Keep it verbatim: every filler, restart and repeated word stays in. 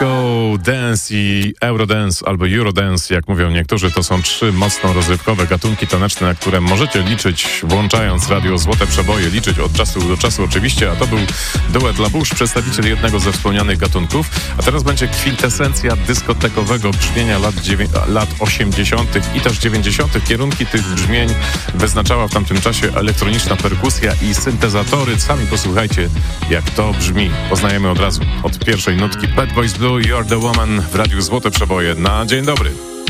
Disco Dance i Eurodance albo Eurodance, jak mówią niektórzy, to są trzy mocno rozrywkowe gatunki taneczne, na które możecie liczyć, włączając radio Złote Przeboje, liczyć od czasu do czasu oczywiście, a to był duet La Bouche, przedstawiciel jednego ze wspomnianych gatunków, a teraz będzie kwintesencja dyskotekowego brzmienia lat, dziewię- lat osiemdziesiątych i też dziewięćdziesiątych. Kierunki tych brzmień wyznaczała w tamtym czasie elektroniczna perkusja i syntezatory. Sami posłuchajcie, jak to brzmi. Poznajemy od razu, od pierwszej nutki. Bad Boys Blue, You're the Woman w radiu Złote Przeboje na dzień dobry.